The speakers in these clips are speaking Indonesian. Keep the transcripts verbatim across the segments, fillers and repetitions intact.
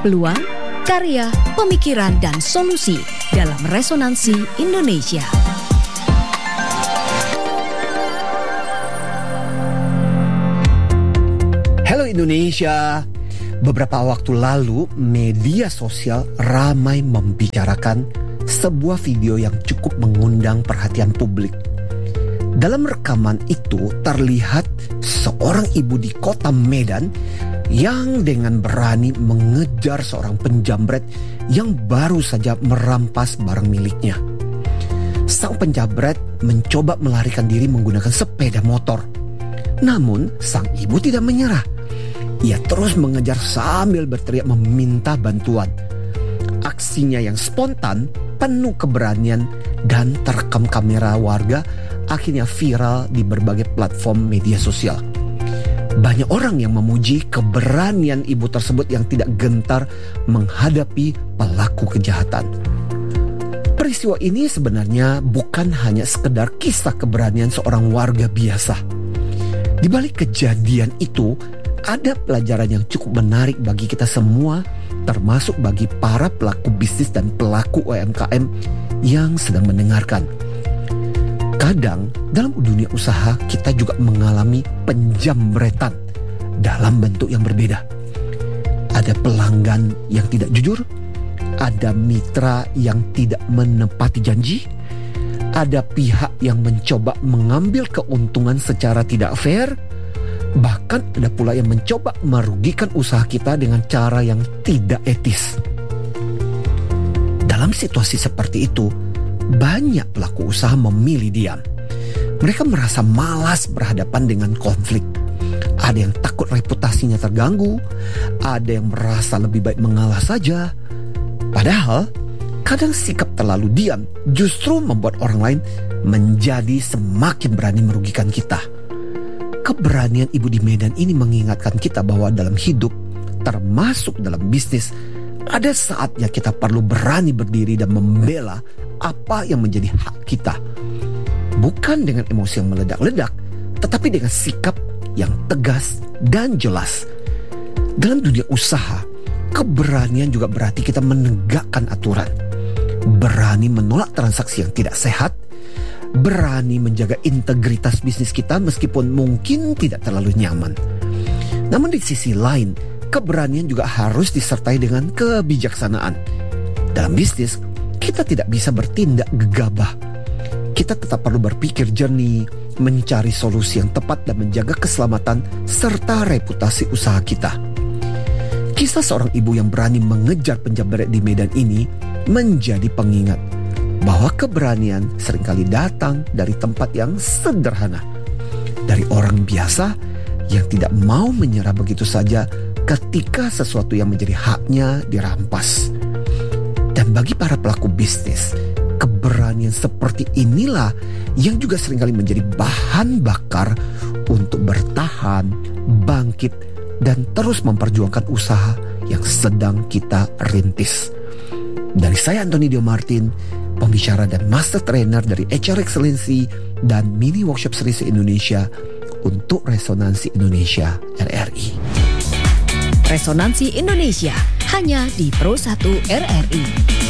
peluang, karya, pemikiran, dan solusi dalam Resonansi Indonesia. Halo Indonesia. Beberapa waktu lalu, media sosial ramai membicarakan sebuah video yang cukup mengundang perhatian publik. Dalam rekaman itu terlihat seorang ibu di kota Medan yang dengan berani mengejar seorang penjamret yang baru saja merampas barang miliknya. Sang penjamret mencoba melarikan diri menggunakan sepeda motor. Namun sang ibu tidak menyerah. Ia terus mengejar sambil berteriak meminta bantuan. Aksinya yang spontan, penuh keberanian, dan terekam kamera warga akhirnya viral di berbagai platform media sosial. Banyak orang yang memuji keberanian ibu tersebut yang tidak gentar menghadapi pelaku kejahatan. Peristiwa ini sebenarnya bukan hanya sekedar kisah keberanian seorang warga biasa. Di balik kejadian itu, ada pelajaran yang cukup menarik bagi kita semua, termasuk bagi para pelaku bisnis dan pelaku U M K M yang sedang mendengarkan. Kadang dalam dunia usaha kita juga mengalami penjamretan dalam bentuk yang berbeda. Ada pelanggan yang tidak jujur, ada mitra yang tidak menepati janji, ada pihak yang mencoba mengambil keuntungan secara tidak fair. Bahkan ada pula yang mencoba merugikan usaha kita dengan cara yang tidak etis. Dalam situasi seperti itu, banyak pelaku usaha memilih diam. Mereka merasa malas berhadapan dengan konflik. Ada yang takut reputasinya terganggu, ada yang merasa lebih baik mengalah saja. Padahal, kadang sikap terlalu diam justru membuat orang lain menjadi semakin berani merugikan kita. Keberanian ibu di Medan ini mengingatkan kita bahwa dalam hidup, termasuk dalam bisnis, ada saatnya kita perlu berani berdiri dan membela apa yang menjadi hak kita. Bukan dengan emosi yang meledak-ledak, tetapi dengan sikap yang tegas dan jelas. Dalam dunia usaha, keberanian juga berarti kita menegakkan aturan. Berani menolak transaksi yang tidak sehat, berani menjaga integritas bisnis kita meskipun mungkin tidak terlalu nyaman. Namun di sisi lain, keberanian juga harus disertai dengan kebijaksanaan. Dalam bisnis, kita tidak bisa bertindak gegabah. Kita tetap perlu berpikir jernih, mencari solusi yang tepat dan menjaga keselamatan serta reputasi usaha kita. Kisah seorang ibu yang berani mengejar penjamret di Medan ini menjadi pengingat bahwa keberanian seringkali datang dari tempat yang sederhana. Dari orang biasa yang tidak mau menyerah begitu saja ketika sesuatu yang menjadi haknya dirampas. Dan bagi para pelaku bisnis, keberanian seperti inilah yang juga seringkali menjadi bahan bakar untuk bertahan, bangkit, dan terus memperjuangkan usaha yang sedang kita rintis. Dari saya Antoni Dio Martin, pembicara dan master trainer dari H R Excellency dan mini workshop series Indonesia untuk Resonansi Indonesia R R I. Resonansi Indonesia hanya di Pro satu R R I.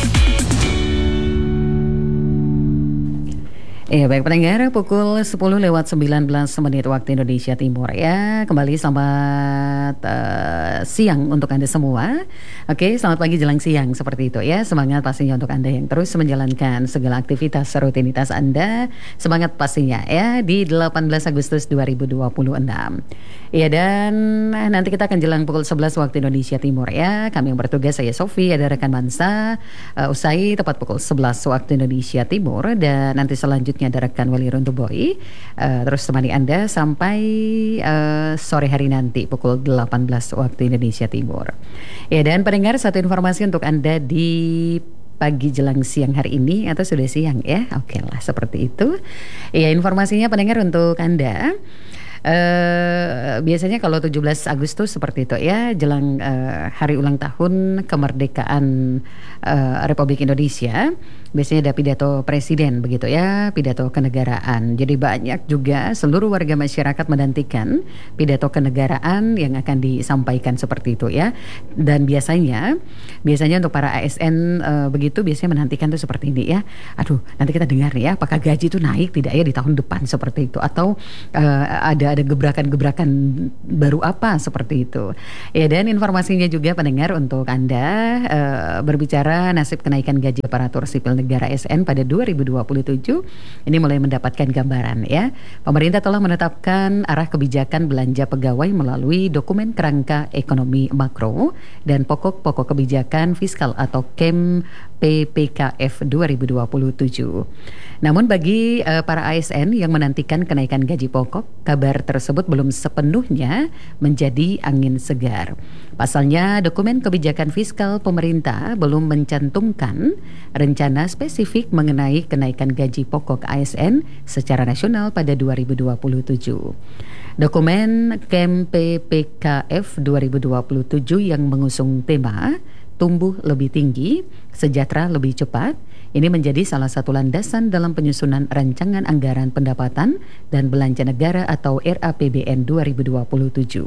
Ya baik pendengar, pukul sepuluh lewat sembilan belas menit waktu Indonesia Timur ya. Kembali selamat uh, siang untuk Anda semua. Oke, selamat pagi jelang siang seperti itu ya. Semangat pastinya untuk Anda yang terus menjalankan segala aktivitas rutinitas Anda. Semangat pastinya ya di delapan belas Agustus dua ribu dua puluh enam. Ya dan nanti kita akan jelang pukul sebelas waktu Indonesia Timur ya. Kami yang bertugas, saya Sofi, ada rekan Mansa, uh, usai tepat pukul sebelas waktu Indonesia Timur. Dan nanti selanjutnya ada rekan Wali Runtuboy uh, terus temani Anda sampai uh, sore hari nanti pukul delapan belas waktu Indonesia Timur. Ya dan pendengar, satu informasi untuk Anda di pagi jelang siang hari ini, atau sudah siang ya. Oke lah seperti itu. Ya informasinya pendengar untuk Anda. Uh, biasanya kalau tujuh belas Agustus seperti itu ya, jelang uh, hari ulang tahun kemerdekaan uh, Republik Indonesia, biasanya ada pidato presiden begitu ya, pidato kenegaraan. Jadi banyak juga seluruh warga masyarakat menantikan pidato kenegaraan yang akan disampaikan seperti itu ya. Dan biasanya biasanya untuk para A S N uh, begitu biasanya menantikan tuh seperti ini ya. Aduh, nanti kita dengar ya apakah gaji itu naik tidak ya di tahun depan seperti itu, atau uh, ada ada gebrakan-gebrakan baru apa seperti itu. Ya, dan informasinya juga pendengar untuk Anda uh, berbicara nasib kenaikan gaji aparatur sipil negara A S N pada dua ribu dua puluh tujuh ini mulai mendapatkan gambaran ya. Pemerintah telah menetapkan arah kebijakan belanja pegawai melalui dokumen kerangka ekonomi makro dan pokok-pokok kebijakan fiskal atau K E M P P K F dua ribu dua puluh tujuh. Namun bagi uh, para A S N yang menantikan kenaikan gaji pokok, kabar tersebut belum sepenuhnya menjadi angin segar. Pasalnya, dokumen kebijakan fiskal pemerintah belum mencantumkan rencana spesifik mengenai kenaikan gaji pokok A S N secara nasional pada dua ribu dua puluh tujuh. Dokumen K E M P P K F dua ribu dua puluh tujuh yang mengusung tema tumbuh lebih tinggi, sejahtera lebih cepat, ini menjadi salah satu landasan dalam penyusunan rancangan anggaran pendapatan dan belanja negara atau R A P B N dua ribu dua puluh tujuh.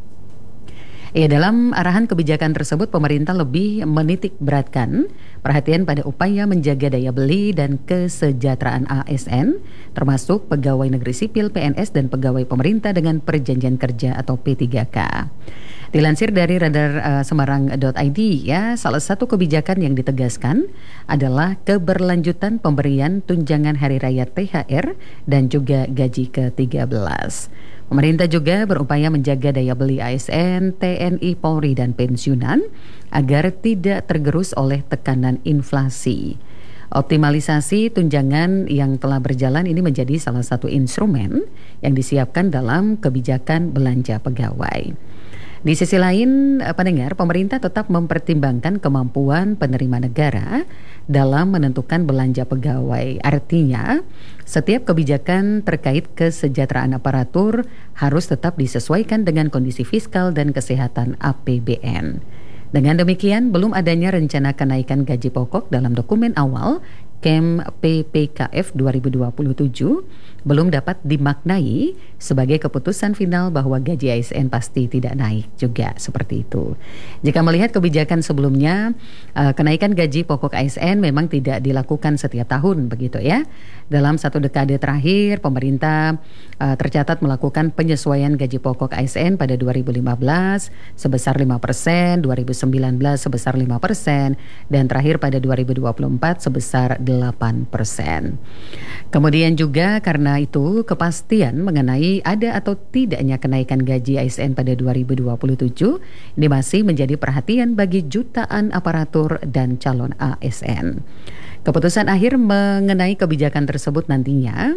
Ya, dalam arahan kebijakan tersebut pemerintah lebih menitik beratkan perhatian pada upaya menjaga daya beli dan kesejahteraan A S N, termasuk pegawai negeri sipil P N S dan pegawai pemerintah dengan perjanjian kerja atau P tiga K. Dilansir dari radar uh, semarang dot I D ya, salah satu kebijakan yang ditegaskan adalah keberlanjutan pemberian tunjangan hari raya T H R dan juga gaji ke tiga belas. Pemerintah juga berupaya menjaga daya beli A S N, T N I, Polri, dan pensiunan agar tidak tergerus oleh tekanan inflasi. Optimalisasi tunjangan yang telah berjalan ini menjadi salah satu instrumen yang disiapkan dalam kebijakan belanja pegawai. Di sisi lain, pendengar, pemerintah tetap mempertimbangkan kemampuan penerima negara dalam menentukan belanja pegawai. Artinya, setiap kebijakan terkait kesejahteraan aparatur harus tetap disesuaikan dengan kondisi fiskal dan kesehatan A P B N. Dengan demikian, belum adanya rencana kenaikan gaji pokok dalam dokumen awal K E M P P K F dua ribu dua puluh tujuh belum dapat dimaknai sebagai keputusan final bahwa gaji A S N pasti tidak naik juga seperti itu. Jika melihat kebijakan sebelumnya, uh, kenaikan gaji pokok A S N memang tidak dilakukan setiap tahun begitu ya. Dalam satu dekade terakhir, pemerintah uh, tercatat melakukan penyesuaian gaji pokok A S N pada dua ribu lima belas sebesar lima persen, dua ribu sembilan belas sebesar lima persen, dan terakhir pada dua ribu dua puluh empat sebesar delapan persen. Kemudian juga karena itu kepastian mengenai ada atau tidaknya kenaikan gaji A S N pada dua ribu dua puluh tujuh ini masih menjadi perhatian bagi jutaan aparatur dan calon A S N. Keputusan akhir mengenai kebijakan tersebut nantinya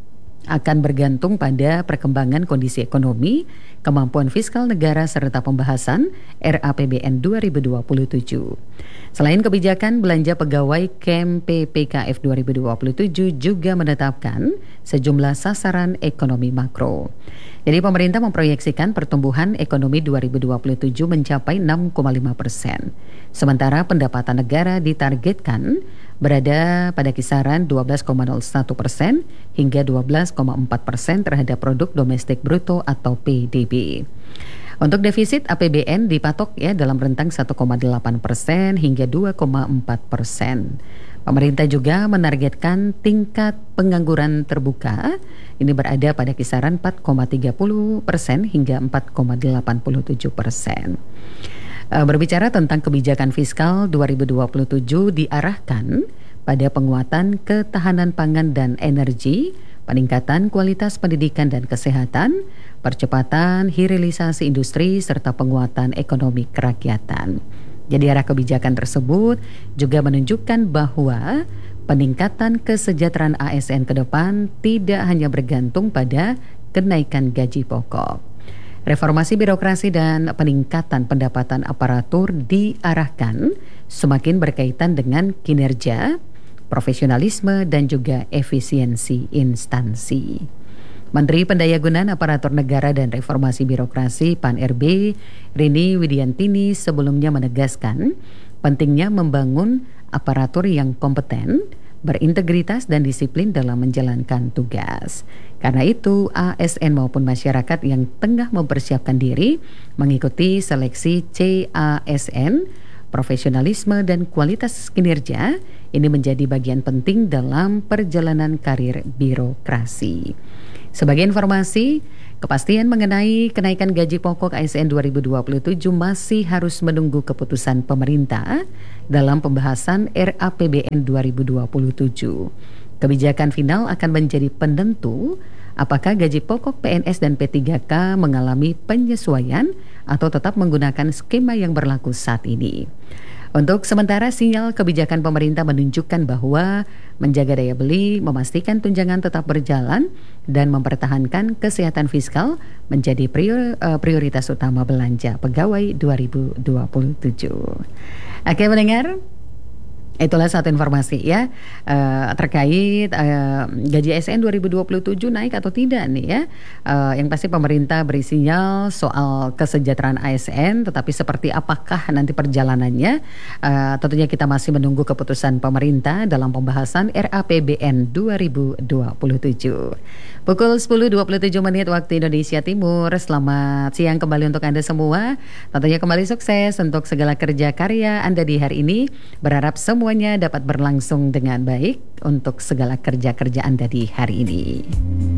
akan bergantung pada perkembangan kondisi ekonomi, kemampuan fiskal negara serta pembahasan R A P B N dua ribu dua puluh tujuh. Selain kebijakan belanja pegawai, K E M P P K F dua ribu dua puluh tujuh juga menetapkan sejumlah sasaran ekonomi makro. Jadi pemerintah memproyeksikan pertumbuhan ekonomi dua ribu dua puluh tujuh mencapai enam koma lima persen. Sementara pendapatan negara ditargetkan berada pada kisaran dua belas koma nol satu persen hingga dua belas koma empat persen terhadap produk domestik bruto atau P D B. Untuk defisit A P B N dipatok ya dalam rentang satu koma delapan persen hingga dua koma empat persen. Pemerintah juga menargetkan tingkat pengangguran terbuka ini berada pada kisaran empat koma tiga puluh persen hingga empat koma delapan tujuh persen. Berbicara tentang kebijakan fiskal dua ribu dua puluh tujuh diarahkan pada penguatan ketahanan pangan dan energi, peningkatan kualitas pendidikan dan kesehatan, percepatan hilirisasi industri, serta penguatan ekonomi kerakyatan. Jadi arah kebijakan tersebut juga menunjukkan bahwa peningkatan kesejahteraan A S N ke depan tidak hanya bergantung pada kenaikan gaji pokok. Reformasi birokrasi dan peningkatan pendapatan aparatur diarahkan semakin berkaitan dengan kinerja, profesionalisme, dan juga efisiensi instansi. Menteri Pendayagunaan Aparatur Negara dan Reformasi Birokrasi P A N R B, Rini Widiantini, sebelumnya menegaskan pentingnya membangun aparatur yang kompeten, berintegritas dan disiplin dalam menjalankan tugas. Karena itu, A S N maupun masyarakat yang tengah mempersiapkan diri mengikuti seleksi C A S N, profesionalisme dan kualitas kinerja ini menjadi bagian penting dalam perjalanan karir birokrasi. Sebagai informasi, kepastian mengenai kenaikan gaji pokok A S N dua ribu dua puluh tujuh masih harus menunggu keputusan pemerintah dalam pembahasan R A P B N dua ribu dua puluh tujuh. Kebijakan final akan menjadi penentu apakah gaji pokok P N S dan P tiga K mengalami penyesuaian atau tetap menggunakan skema yang berlaku saat ini. Untuk sementara, sinyal kebijakan pemerintah menunjukkan bahwa menjaga daya beli, memastikan tunjangan tetap berjalan, dan mempertahankan kesehatan fiskal menjadi prior, uh, prioritas utama belanja pegawai dua ribu dua puluh tujuh. Oke, mendengar? Itulah satu informasi ya uh, terkait uh, gaji A S N dua ribu dua puluh tujuh naik atau tidak nih ya. Uh, yang pasti pemerintah beri sinyal soal kesejahteraan A S N, tetapi seperti apakah nanti perjalanannya, uh, tentunya kita masih menunggu keputusan pemerintah dalam pembahasan R A P B N dua ribu dua puluh tujuh. Pukul sepuluh dua puluh tujuh menit waktu Indonesia Timur. Selamat siang kembali untuk Anda semua. Tentunya kembali sukses untuk segala kerja karya Anda di hari ini. Berharap semua semuanya dapat berlangsung dengan baik untuk segala kerja-kerja Anda di hari ini.